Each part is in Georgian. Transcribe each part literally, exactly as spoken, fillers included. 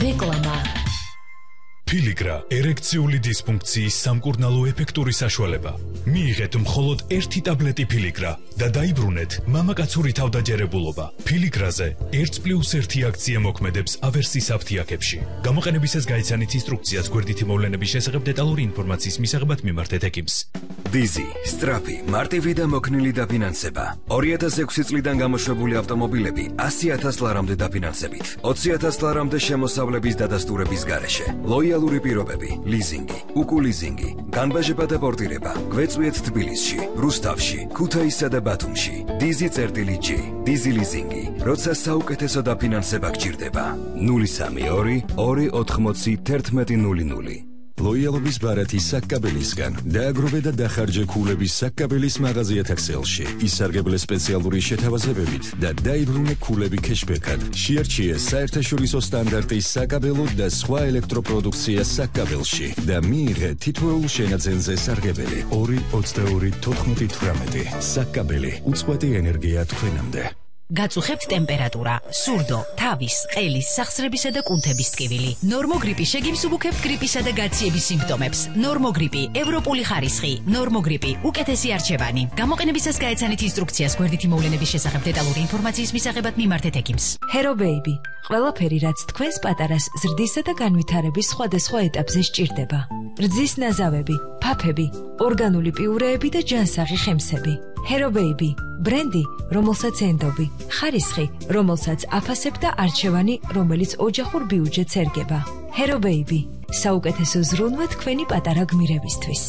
რეკლამა. Piligra ერექციული დისფუნქციის სამკურნალო ეფექტური საშუალება. მიიღეთ მხოლოდ ერთი ტაბლეტი Piligra და დაიბრუნეთ მამაკაცური თავდაჯერებულობა. Piligrაზე ერთ პლუს ერთი აქცია მოქმედებს ავერსის აფთიაქებში. გამოყენებისას გაიცანით ინსტრუქციას გვერდითი მოვლენების შესახებ დეტალური ინფორმაციის მისაღებად მიმართეთ ექიმს. Dizzy, სწრაფი, მარტივი და მოქნილი დაფინანსება. ორი ათას ექვსი წლიდან გამოშვებული ავტომობილები ასი ათას ლარამდე დაფინანსებით. ოცი ათას ლარამდე შემოსავლების დადასტურების გარეშე. ლოიალური პირობები, ლიზინგი, უკულიზინგი, განბაჟება და პორტირება. გვეწვიეთ თბილისში, რუსთავში, ქუთაისსა და ბათუმში. Dizzy წერტილი G, Dizzy ლიზინგი, როცა საუკეთესო დაფინანსება გჭირდება. ნული სამი ორი ორი ოთხმოცი ერთმეტი ნული ნული. ლოიალობის ბარათი საკკაბელისგან დააგროვე და დახარჯე ქულების საკკაბელის მაღაზიათა ქსელში. ისარგებლე სპეციალური შეთავაზებებით და დაიბრუნე ქულები ქეშბეკად. შეარჩიე საერთაშორისო სტანდარტის საკაბელო და სხვა ელექტროპროდუქცია საკკაბელში და მიიღე თითოეულ შენაძენზე სარგებელი. ორი ოცდაორი თოთხმეტი თვრამეტი. საკკაბელი უწყვეტი ენერგია თქვენამდე. გაწუხებთ ტემპერატურა, სურდო, თავის, ყელის, სახსრებისა და კუნთების ტკივილი. ნორმოგრიპი შეგიმსუბუქებთ გრიპისა და გაციების სიმპტომებს. ნორმოგრიპი, ევროპული ხარისხი, ნორმოგრიპი, უკეთესი არჩევანი. გამოყენებისას გაეცანით ინსტრუქციას გვერდითი მოვლენების შესახებ დეტალური ინფორმაციის მისაღებად მიმართეთ ექიმს. Hero Baby, ყველაფერი რაც თქვენს პატარას ზრდისა და განვითარების სხვადასხვა ეტაპზე სჭირდება. რძის ნაზავები, ფაფები, ორგანული პიურეები და ჯანსაღი ხემსები. Hero Baby, ბრენდი, რომელსაც ენდობი, ხარისხი, რომელსაც აფასებ და არჩევანი, რომელიც ოჯახურ ბიუჯეტს ერგება. Hero Baby, საუკეთესო ზრუნვა თქვენი პატარა გმირებისთვის.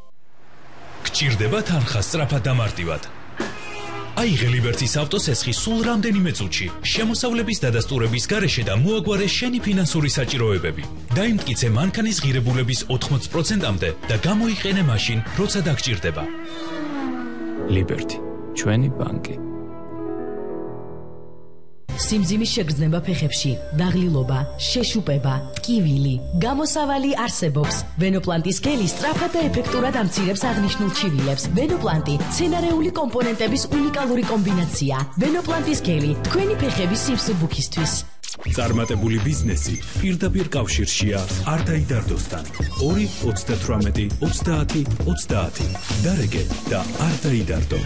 გჭირდება თანხა სწრაფად და მარტივად. აიღე ლიბერტის ავტოსესხი სულ რამდენიმე წუთში, შემოსავლების დადასტურების გარეშე და მოაგვარე შენი ფინანსური საჭიროებები. დაიმტკიცე მანქანის ღირებულების ოთხმოცი პროცენტამდე და გამოიყენე მაშინ, როცა დაგჭირდება. Liberty, ჩვენი ბანკი. სიმძიმის შეგრძნება ფეხებში, დაღლილობა, შეშუპება, ტკივილი, გამოსავალი არსებობს. ვენოპლანტის გელი სწრაფად და ეფექტურად ამცირებს აღნიშნულ ჩივილებს. ვენოპლანტი მცენარეული კომპონენტების უნიკალური კომბინაცია. ვენოპლანტის გელი თქვენი ფეხების სიმსუბუქისთვის. წარმატებული ბიზნესი პირდაპირ კავშირშია არტაიდარდოსთან. ორი ოცდათვრამეტი ოცდაათი ოცდაათი. დარეგე და არტაიდარდო.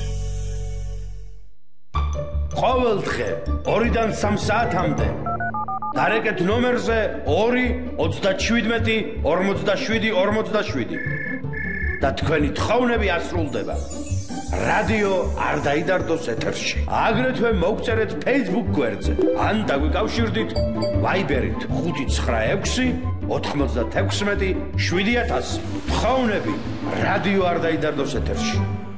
ყოველ დღე ორიდან სამ საათამდე დარეკეთ ნომერზე ორი ოცდაშვიდმეტი ორმოცდაშვიდი ორმოცდაშვიდი და თქვენი თხოვნები ასრულდება რადიო არ დაიდარდოს ეთერში. აგრეთვე მოგწერეთ Facebook გვერდზე ან დაგვიკავშირდით Viber-ით ხუთი ცხრა ექვსი ოთხმოცდათექვსმეტი შვიდი ათასი. თხოვნები რადიო არ დაიდარდოს ეთერში.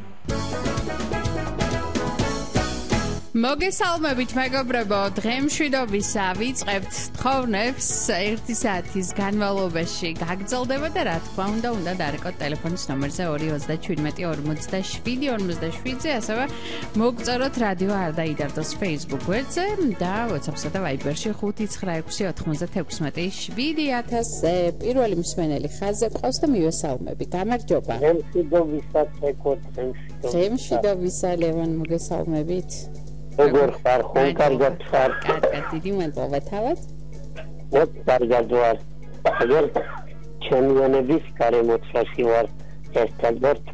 მოგესალმებით მეგობრებო, დღემშვიდობისა ვიწყებთ თხოვნებს ერთი საათის განმავლობაში გაგრძელდება და რა თქმა უნდა უნდა დარეკოთ ტელეფონის ნომერზე ორი ოცდაშვიდმეტი ორმოცდაშვიდი ორმოცდაშვიდზე, ასევე მოგწეროთ რადიო არ დაიდარდოს Facebook გვერდზე და WhatsApp-სა და Viber-ში ხუთი ცხრა ექვსი ოთხმოცდათექვსმეტი შვიდი ათასზე. პირველი მსმენელი ხაზზე ყავს და მივესალმები. გამარჯობა. დღემშვიდობისა თქო დღემშვიდობისა ლევან მოგესალმებით. როგორ ხარ, ხომ კარგად ხარ? კარგად, დიდი მადლობა თავად. მე კარგად ვარ. აგერ ჩემიანების გარემოცვაში ვარ. ერთად ვარ